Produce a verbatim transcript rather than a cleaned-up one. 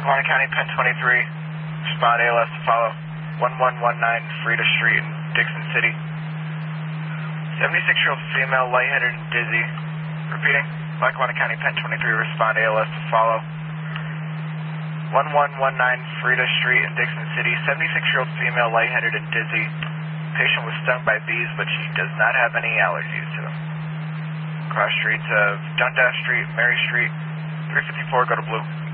Lackawanna County, Penn twenty-three. Respond A L S to follow. one one one nine Frida Street in Dixon City. seventy-six-year-old female, lightheaded and dizzy. Repeating. Lackawanna County, Penn twenty-three. Respond A L S to follow. one one one nine Frida Street in Dixon City. seventy-six-year-old female, lightheaded and dizzy. Patient was stung by bees, but she does not have any allergies to them. Cross streets of Dundas Street, Mary Street, three fifty-four, go to blue.